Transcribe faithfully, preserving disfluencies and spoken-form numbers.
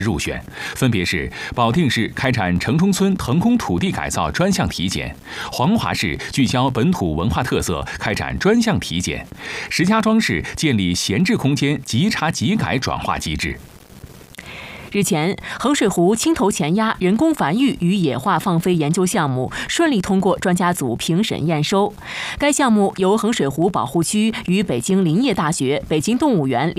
入选，分别是保定市开展城中村腾空土地改造专项体检，黄骅市聚焦本土文化特色开展专项体检，石家庄市建立闲置空间即查即改转化机制。 日前，衡水湖青头前鸭人工繁育与野化放飞研究项目顺利通过专家组评审验收。该项目由衡水湖保护区与北京林业大学、北京动物园